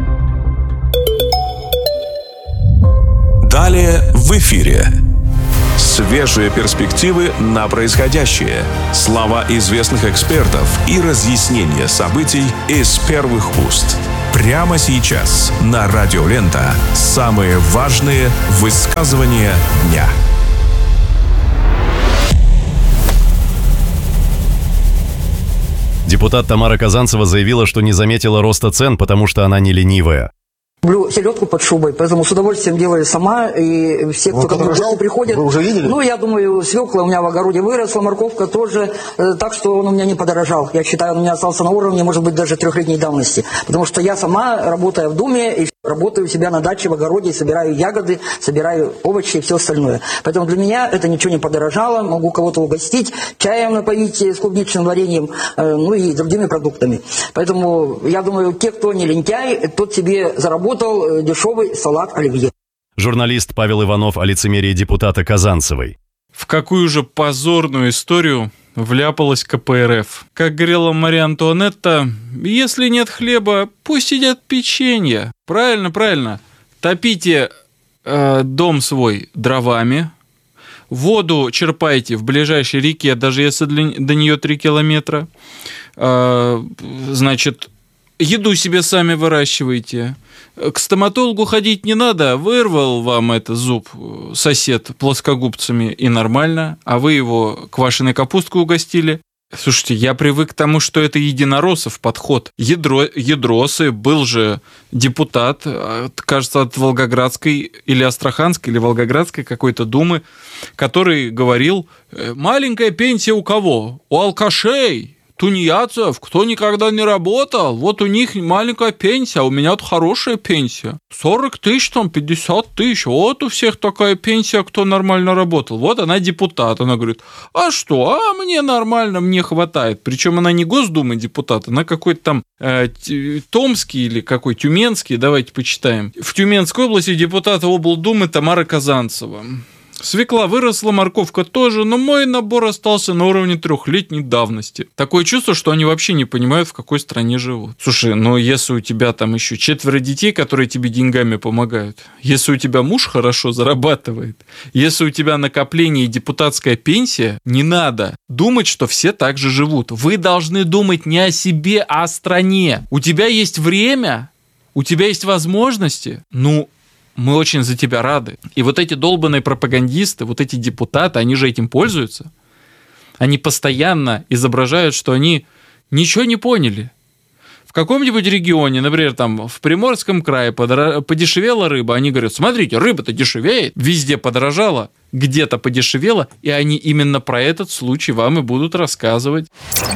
Далее в эфире. Свежие перспективы на происходящее. Слова известных экспертов и разъяснения событий из первых уст. Прямо сейчас на Радиолента самые важные высказывания дня. Депутат Тамара Казанцева заявила, что не заметила роста цен, потому что она не ленивая. Люблю селедку под шубой, поэтому с удовольствием делаю сама. И все, кто ко мне в гости приходят... Вы уже видели? Ну, я думаю, свекла у меня в огороде выросла, морковка тоже. Э, так что он у меня не подорожал. Я считаю, он у меня остался на уровне, может быть, даже трехлетней давности. Потому что я сама, работая в доме, и работаю у себя на даче, в огороде, собираю ягоды, собираю овощи и все остальное. Поэтому для меня это ничего не подорожало. Могу кого-то угостить, чаем напоить с клубничным вареньем, э, ну и другими продуктами. Поэтому я думаю, те, кто не лентяй, тот себе заработал дешевый салат оливье. Журналист Павел Иванов о лицемерии депутата Казанцевой. В какую же позорную историю вляпалась ка пэ эр эф? Как говорила Мария Антуанетта, если нет хлеба, пусть едят печенье. Правильно, правильно. Топите э, дом свой дровами, воду черпайте в ближайшей реке, даже если для, до нее три километра. Э, значит, еду себе сами выращивайте. К стоматологу ходить не надо, вырвал вам это зуб сосед плоскогубцами и нормально, а вы его квашеной капусткой угостили. Слушайте, я привык к тому, что это единороссов подход. Ядро, ядросы, был же депутат, кажется, от Волгоградской или Астраханской, или Волгоградской какой-то думы, который говорил, маленькая пенсия у кого? У алкашей. Тунеядцев, кто никогда не работал, вот у них маленькая пенсия, а у меня тут хорошая пенсия. сорок тысяч, там, пятьдесят тысяч, вот у всех такая пенсия, кто нормально работал. Вот она депутат, она говорит, а что, а мне нормально, мне хватает. Причем она не Госдумы депутат, она какой-то там э, Томский или какой Тюменский, давайте почитаем. В Тюменской области депутата облдумы Тамара Казанцева. Свекла выросла, морковка тоже, но мой набор остался на уровне трехлетней давности. Такое чувство, что они вообще не понимают, в какой стране живут. Слушай, ну если у тебя там еще четверо детей, которые тебе деньгами помогают, если у тебя муж хорошо зарабатывает, если у тебя накопление и депутатская пенсия, не надо думать, что все так же живут. Вы должны думать не о себе, а о стране. У тебя есть время, у тебя есть возможности, ну... Мы очень за тебя рады. И вот эти долбанные пропагандисты, вот эти депутаты, они же этим пользуются. Они постоянно изображают, что они ничего не поняли. В каком-нибудь регионе, например, там в Приморском крае подешевела рыба, они говорят, смотрите, рыба-то дешевеет, везде подорожала, где-то подешевела, и они именно про этот случай вам и будут рассказывать.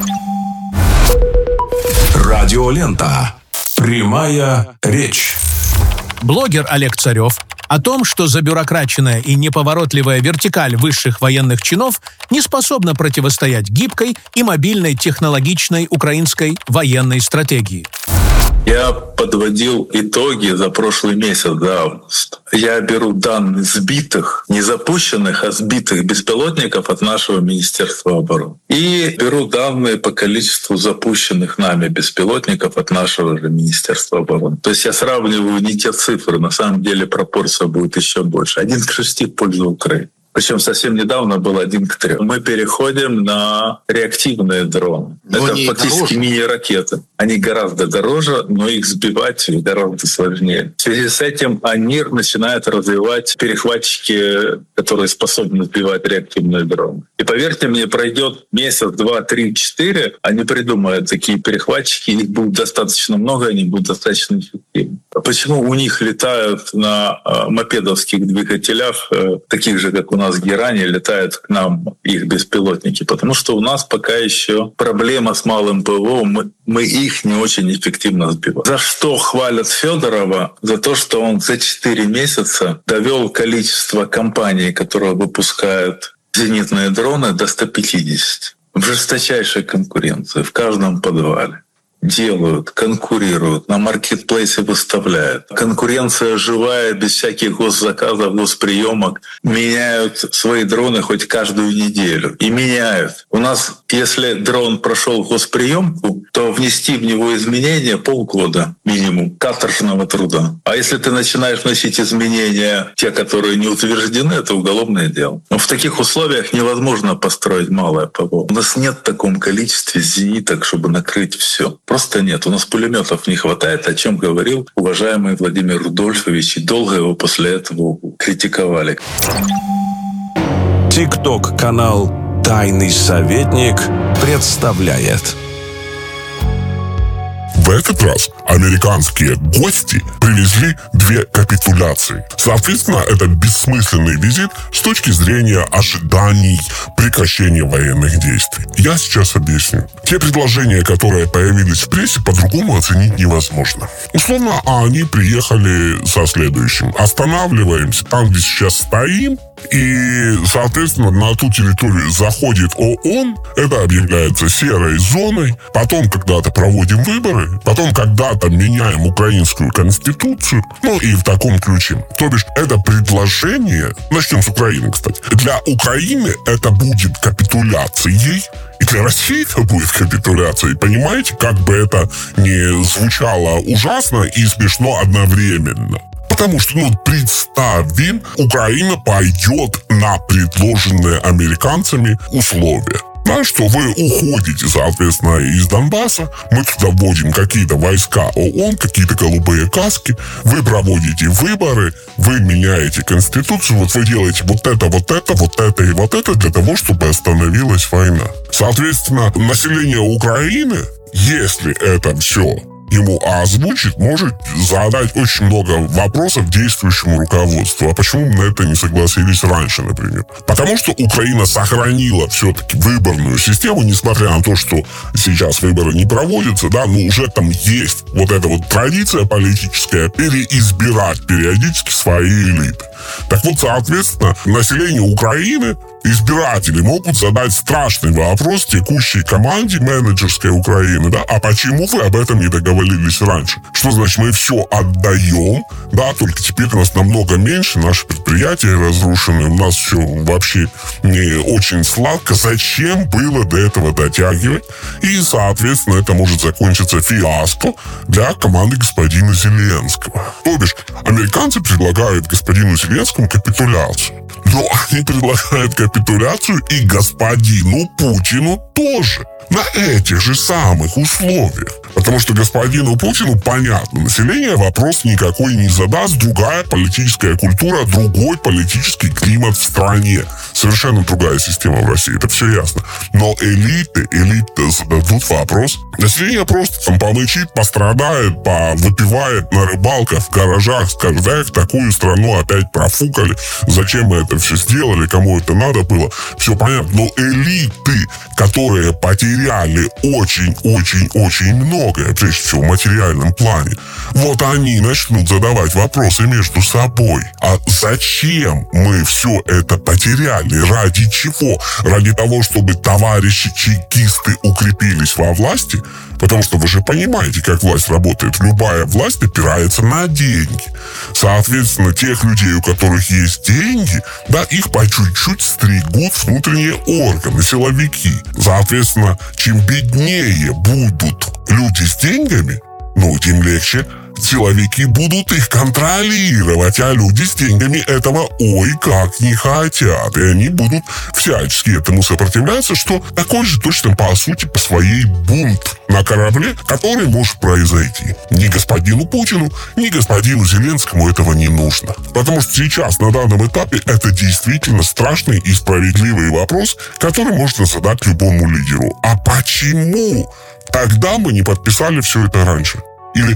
Радиолента. Прямая речь. Блогер Олег Царев о том, что забюрократичная и неповоротливая вертикаль высших военных чинов не способна противостоять гибкой и мобильной технологичной украинской военной стратегии. Я подводил итоги за прошлый месяц, за август. Я беру данные сбитых, не запущенных, а сбитых беспилотников от нашего Министерства обороны. И беру данные по количеству запущенных нами беспилотников от нашего же Министерства обороны. То есть я сравниваю не те цифры, на самом деле пропорция будет еще больше. Один к шести в пользу Украины. Причем совсем недавно был один к трем. Мы переходим на реактивные дроны. Но это фактически мини-ракеты. Они гораздо дороже, но их сбивать гораздо сложнее. В связи с этим они начинают развивать перехватчики, которые способны сбивать реактивные дроны. И поверьте мне, пройдет месяц, два, три, четыре, они придумают такие перехватчики, их будет достаточно много, они будут достаточно эффективны. Почему у них летают на мопедовских двигателях, таких же, как у нас Герани, летают к нам их беспилотники? Потому что у нас пока еще проблема с малым ПВО, мы, мы их не очень эффективно сбиваем. За что хвалят Федорова? За то, что он за четыре месяца довел количество компаний, которые выпускают зенитные дроны, до ста пятидесяти. В жесточайшей конкуренции в каждом подвале. делают, конкурируют, на маркетплейсе выставляют. Конкуренция живая, без всяких госзаказов, госприемок. Меняют свои дроны хоть каждую неделю. И меняют. У нас, если дрон прошел госприемку, то внести в него изменения полгода минимум каторжного труда. А если ты начинаешь вносить изменения, те, которые не утверждены, это уголовное дело. Но в таких условиях невозможно построить малое ПВО. У нас нет в таком количестве зениток, чтобы накрыть все. Просто нет. У нас пулеметов не хватает, о чем говорил уважаемый Владимир Рудольфович, и долго его после этого критиковали. ТикТок-канал «Тайный советник» представляет. В этот раз американские гости привезли две капитуляции. Соответственно, это бессмысленный визит с точки зрения ожиданий прекращения военных действий. Я сейчас объясню. Те предложения, которые появились в прессе, по-другому оценить невозможно. Условно, они приехали со следующим. Останавливаемся там, где сейчас стоим, и, соответственно, на ту территорию заходит ООН, это объявляется серой зоной, потом когда-то проводим выборы, потом когда-то меняем украинскую конституцию, ну и в таком ключе. То бишь, это предложение, начнем с Украины, кстати, для Украины это будет капитуляцией, и для России это будет капитуляцией. Понимаете, как бы это ни звучало ужасно и смешно одновременно. Потому что, ну, представим, Украина пойдет на предложенные американцами условия. Да, что вы уходите, соответственно, из Донбасса, мы туда вводим какие-то войска ООН, какие-то голубые каски, вы проводите выборы, вы меняете конституцию, вот вы делаете вот это, вот это, вот это и вот это для того, чтобы остановилась война. Соответственно, население Украины, если это все ему озвучит, может задать очень много вопросов действующему руководству. А почему мы на это не согласились раньше, например? Потому что Украина сохранила все-таки выборную систему, несмотря на то, что сейчас выборы не проводятся, да, но уже там есть вот эта вот традиция политическая переизбирать периодически свои элиты. Так вот, соответственно, население Украины, избиратели могут задать страшный вопрос текущей команде менеджерской Украины, да, а почему вы об этом не договорились раньше? Что значит, мы все отдаем, да, только теперь у нас намного меньше, наши предприятия разрушены, у нас все вообще не очень сладко. Зачем было до этого дотягивать? И, соответственно, это может закончиться фиаско для команды господина Зеленского. То бишь, американцы предлагают господину Зеленскому капитуляцию. Но они предлагают капитуляцию и господину Путину тоже. На этих же самых условиях. Потому что господину Путину, понятно, население вопрос никакой не задаст, другая политическая культура, другой политический климат в стране. Совершенно другая система в России, это все ясно. Но элиты, элиты зададут вопрос. Население просто там помычит, пострадает, выпивает на рыбалках, в гаражах, скажет, эх, такую страну опять профукали, зачем мы это все сделали, кому это надо было, все понятно. Но элиты, которые потеряли очень-очень-очень многое, прежде всего в материальном плане, вот они начнут задавать вопросы между собой. А зачем мы все это потеряли? Ради чего? Ради того, чтобы товарищи чекисты укрепились во власти? Потому что вы же понимаете, как власть работает. Любая власть опирается на деньги. Соответственно, тех людей, у которых есть деньги, да, их по чуть-чуть стригут внутренние органы, силовики. Соответственно, чем беднее будут люди с деньгами, ну, тем легче силовики будут их контролировать, а люди с деньгами этого ой как не хотят. И они будут всячески этому сопротивляться, что такой же точно по сути по своей бунт на корабле, который может произойти. Ни господину Путину, ни господину Зеленскому этого не нужно. Потому что сейчас, на данном этапе, это действительно страшный и справедливый вопрос, который можно задать любому лидеру. А почему тогда мы не подписали все это раньше? Или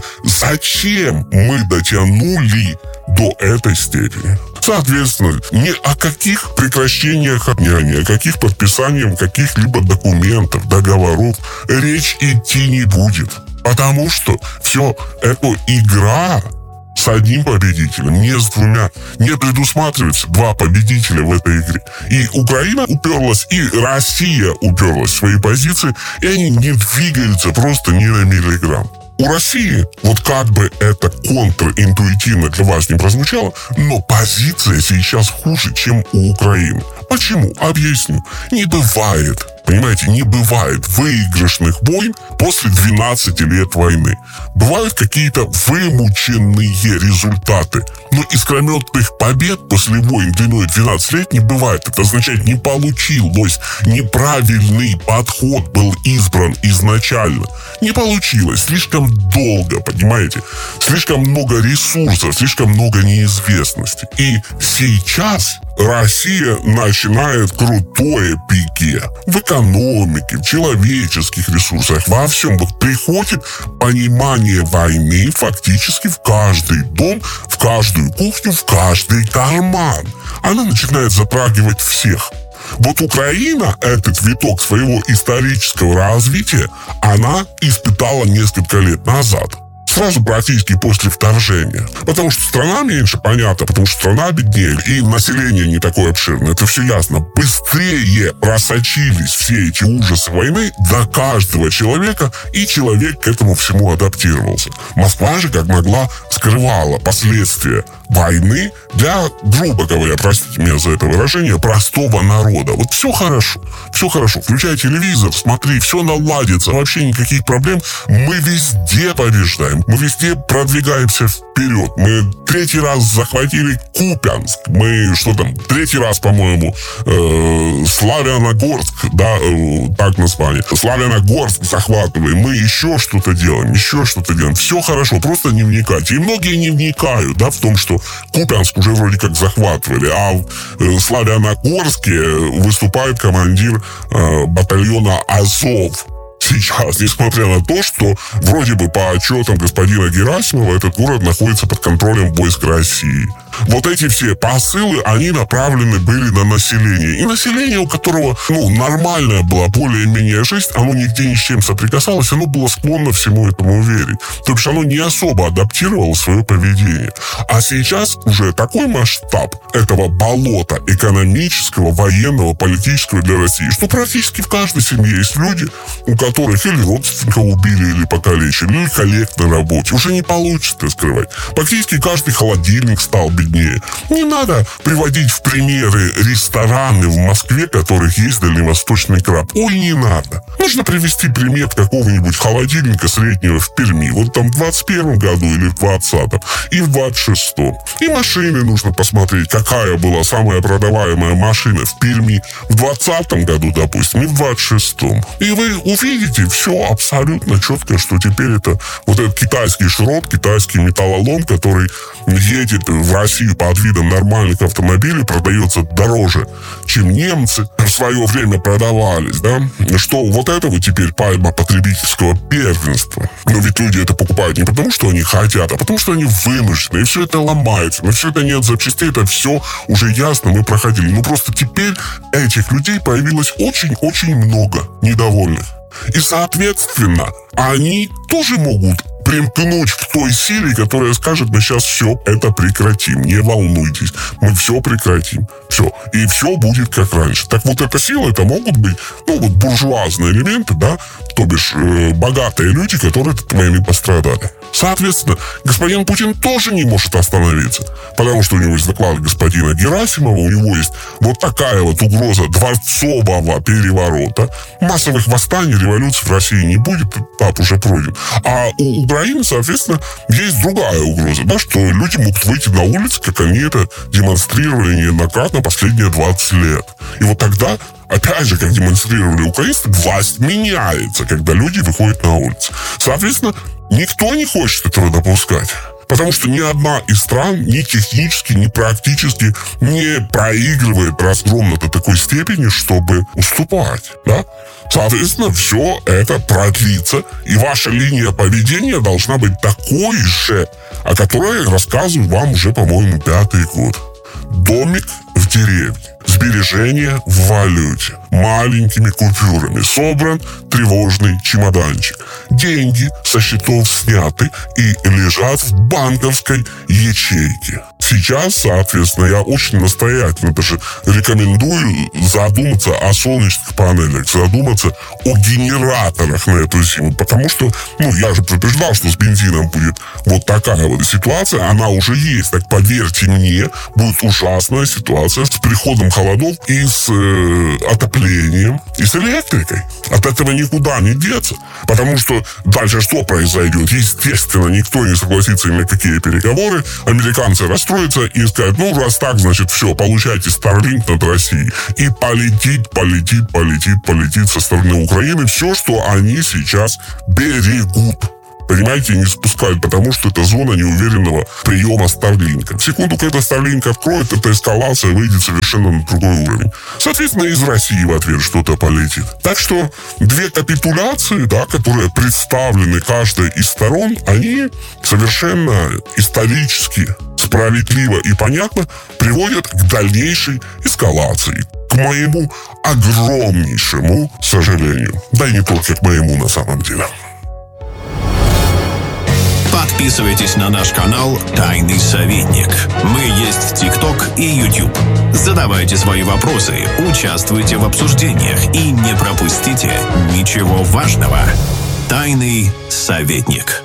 зачем мы дотянули до этой степени? Соответственно, ни о каких прекращениях огня, ни о каких подписаниях каких-либо документов, договоров речь идти не будет. Потому что все эта игра с одним победителем, не с двумя. Не предусматривается два победителя в этой игре. И Украина уперлась, и Россия уперлась в свои позиции, и они не двигаются просто ни на миллиграмм. У России, вот как бы это контринтуитивно для вас не прозвучало, но позиция сейчас хуже, чем у Украины. Почему? Объясню. Не бывает, понимаете, не бывает выигрышных войн после двенадцати лет войны. Бывают какие-то вымученные результаты. Но искрометных побед после войн длиной двенадцать лет не бывает. Это означает, не получилось. Неправильный подход был избран изначально. Не получилось. Слишком долго, понимаете? Слишком много ресурсов, слишком много неизвестности. И сейчас Россия начинает крутое пике в экономике, в человеческих ресурсах, во всем. Вот приходит понимание войны фактически в каждый дом, в каждую кухню, в каждый карман. Она начинает затрагивать всех. Вот Украина этот виток своего исторического развития, она испытала несколько лет назад. Сразу практически после вторжения. Потому что страна меньше, понятно, потому что страна беднее, и население не такое обширное, это все ясно. Быстрее просочились все эти ужасы войны до каждого человека, и человек к этому всему адаптировался. Москва же, как могла, скрывала последствия войны для, грубо говоря, простите меня за это выражение, простого народа. Вот все хорошо, все хорошо. Включай телевизор, смотри, все наладится, вообще никаких проблем. Мы везде побеждаем. Мы везде продвигаемся вперед. Мы третий раз захватили Купянск. Мы, что там, третий раз, по-моему, э, Славяногорск, да, э, так название. Славяногорск захватываем. Мы еще что-то делаем, еще что-то делаем. Все хорошо, просто не вникайте. И многие не вникают, да, в том, что Купянск уже вроде как захватывали, а в э, Славяногорске выступает командир э, батальона Азов. Сейчас, несмотря на то, что вроде бы по отчетам господина Герасимова этот город находится под контролем войск России. Вот эти все посылы, они направлены были на население. И население, у которого, ну, нормальная была более-менее жизнь, оно нигде ни с чем соприкасалось, оно было склонно всему этому верить. То есть оно не особо адаптировало свое поведение. А сейчас уже такой масштаб этого болота экономического, военного, политического для России, что практически в каждой семье есть люди, у которых или родственника убили, или покалечили, или коллег на работе. Уже не получится скрывать. Практически каждый холодильник стал беднее. Не надо приводить в примеры рестораны в Москве, в которых есть дальневосточный краб. Ой, не надо. Нужно привести пример какого-нибудь холодильника среднего в Перми. Вот там в двадцать первом году или в двадцатом. И в двадцать шестом. И машины нужно посмотреть, какая была самая продаваемая машина в Перми в двадцатом году, допустим, и в двадцать шестом. И вы увидите все абсолютно четко, что теперь это вот этот китайский шрот, китайский металлолом, который едет в Россию под видом нормальных автомобилей, продается дороже, чем немцы в свое время продавались, да, что вот это вот теперь пальма потребительского первенства. Но ведь люди это покупают не потому, что они хотят, а потому, что они вынуждены, и все это ломается, но все это нет запчастей, это все уже ясно, мы проходили. Ну просто теперь этих людей появилось очень-очень много недовольных. И, соответственно, они тоже могут примкнуть к той силе, которая скажет: мы сейчас все это прекратим, не волнуйтесь, мы все прекратим, все, и все будет как раньше. Так вот, эта сила, это могут быть, ну, вот буржуазные элементы, да, то бишь э, богатые люди, которые от войны пострадали. Соответственно, господин Путин тоже не может остановиться, потому что у него есть доклады господина Герасимова, у него есть вот такая вот угроза дворцового переворота. Массовых восстаний, революций в России не будет, этап уже пройден. А у Украины, соответственно, есть другая угроза, да, что люди могут выйти на улицы, как они это демонстрировали неоднократно последние двадцать лет. И вот тогда, опять же, как демонстрировали украинцы, власть меняется, когда люди выходят на улицы. Соответственно, никто не хочет этого допускать. Потому что ни одна из стран ни технически, ни практически не проигрывает разгромно до такой степени, чтобы уступать, да? Соответственно, все это продлится, и ваша линия поведения должна быть такой же, о которой я рассказываю вам уже, по-моему, пятый год. Домик в деревне. С сбережения в валюте. Маленькими купюрами собран тревожный чемоданчик. Деньги со счетов сняты и лежат в банковской ячейке. Сейчас, соответственно, я очень настоятельно даже рекомендую задуматься о солнечных панелях, задуматься о генераторах на эту зиму, потому что, ну, я же предупреждал, что с бензином будет вот такая вот ситуация, она уже есть, так поверьте мне, будет ужасная ситуация с приходом холодов и с э, отоплением, и с электрикой. От этого никуда не деться, потому что дальше что произойдет? Естественно, никто не согласится ни на какие переговоры, американцы расстроятся и скажут, ну, раз так, значит, все, получайте Starlink над Россией. И полетит, полетит, полетит, полетит со стороны Украины все, что они сейчас берегут. Понимаете, не спускают, потому что это зона неуверенного приема Старлинка. В секунду, когда Старлинк откроет, эта эскалация выйдет совершенно на другой уровень. Соответственно, из России в ответ что-то полетит. Так что две капитуляции, да, которые представлены каждой из сторон, они совершенно исторически, справедливо и понятно приводят к дальнейшей эскалации. К моему огромнейшему сожалению. Да и не только к моему на самом деле. Подписывайтесь на наш канал «Тайный советник». Мы есть в ТикТок и Ютуб. Задавайте свои вопросы, участвуйте в обсуждениях и не пропустите ничего важного. «Тайный советник».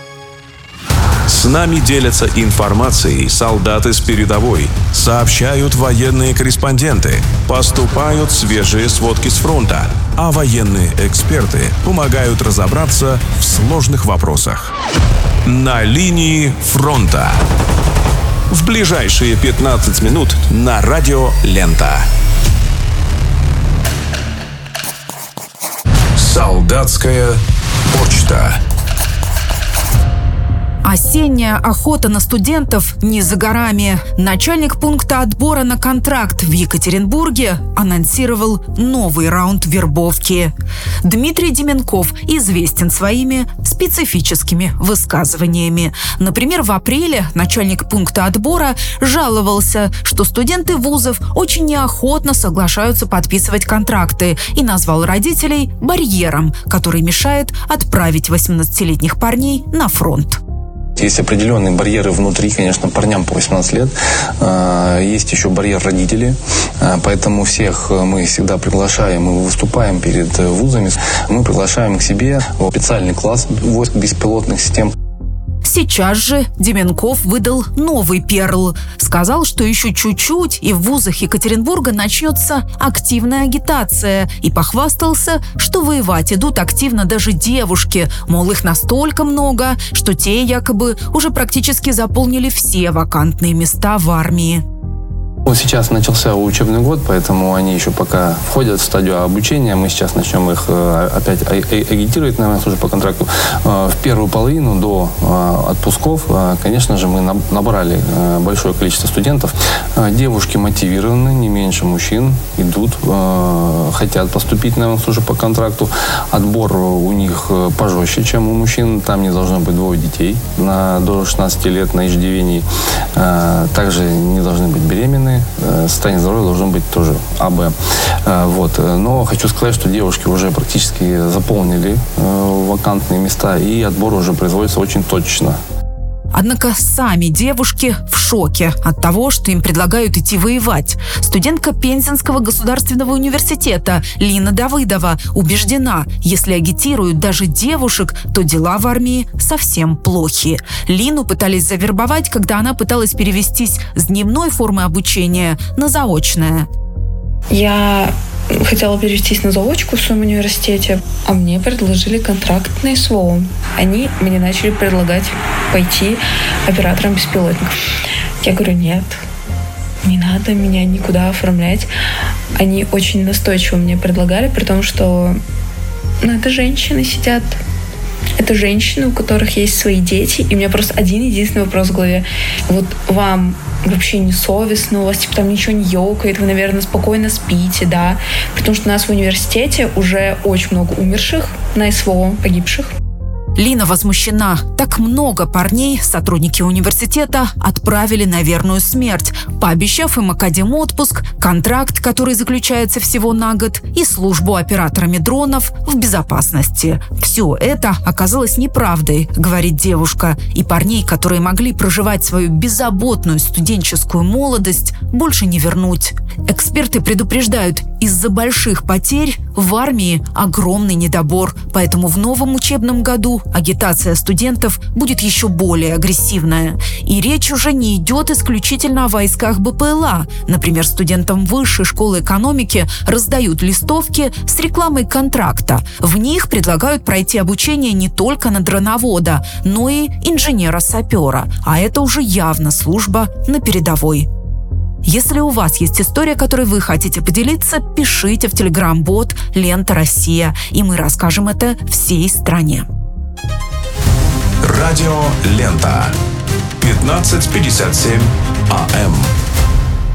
С нами делятся информацией солдаты с передовой, сообщают военные корреспонденты, поступают свежие сводки с фронта, а военные эксперты помогают разобраться в сложных вопросах. На линии фронта. В ближайшие пятнадцать минут на радио «Лента». Солдатская почта. Осенняя охота на студентов не за горами. Начальник пункта отбора на контракт в Екатеринбурге анонсировал новый раунд вербовки. Дмитрий Деменков известен своими специфическими высказываниями. Например, в апреле начальник пункта отбора жаловался, что студенты вузов очень неохотно соглашаются подписывать контракты, и назвал родителей барьером, который мешает отправить восемнадцатилетних парней на фронт. Есть определенные барьеры внутри, конечно, парням по восемнадцать лет. Есть еще барьер родителей. Поэтому всех мы всегда приглашаем и выступаем перед вузами. Мы приглашаем к себе в специальный класс войск беспилотных систем. Сейчас же Деменков выдал новый перл. Сказал, что еще чуть-чуть, и в вузах Екатеринбурга начнется активная агитация. И похвастался, что воевать идут активно даже девушки. Мол, их настолько много, что те якобы уже практически заполнили все вакантные места в армии. Вот сейчас начался учебный год, поэтому они еще пока входят в стадию обучения. Мы сейчас начнем их опять агитировать, наверное, уже по контракту. В первую половину до отпусков, конечно же, мы набрали большое количество студентов. Девушки мотивированы, не меньше мужчин, идут, хотят поступить на службу по контракту. Отбор у них пожестче, чем у мужчин. Там не должно быть двое детей на, до шестнадцати лет на иждивении. Также не должны быть беременны. Состояние здоровья должно быть тоже АБ. Вот. Но хочу сказать, что девушки уже практически заполнили вакантные места, и отбор уже производится очень точно. Однако сами девушки в шоке от того, что им предлагают идти воевать. Студентка Пензенского государственного университета Лина Давыдова убеждена, если агитируют даже девушек, то дела в армии совсем плохи. Лину пытались завербовать, когда она пыталась перевестись с дневной формы обучения на заочное. Я хотела перевестись на заочку в своем университете, а мне предложили контракт на СВО. Они мне начали предлагать пойти оператором беспилотников. Я говорю, нет, не надо меня никуда оформлять. Они очень настойчиво мне предлагали, при том, что ну, это женщины сидят. Это женщины, у которых есть свои дети. И у меня просто один единственный вопрос в голове. Вот вам вообще не совестно, у вас типа там ничего не ёкает, вы, наверное, спокойно спите, да? Потому что у нас в университете уже очень много умерших на СВО, погибших. Лина возмущена. Так много парней сотрудники университета отправили на верную смерть, пообещав им академ-отпуск, контракт, который заключается всего на год, и службу операторами дронов в безопасности. Все это оказалось неправдой, говорит девушка, и парней, которые могли проживать свою беззаботную студенческую молодость, больше не вернуть. Эксперты предупреждают, из-за больших потерь в армии огромный недобор, поэтому в новом учебном году агитация студентов будет еще более агрессивная. И речь уже не идет исключительно о войсках БПЛА. Например, студентам высшей школы экономики раздают листовки с рекламой контракта. В них предлагают пройти обучение не только на дроновода, но и инженера-сапера. А это уже явно служба на передовой. Если у вас есть история, которой вы хотите поделиться, пишите в телеграм-бот «Лента Россия», и мы расскажем это всей стране. Радио «Лента». пятнадцать пятьдесят семь АМ.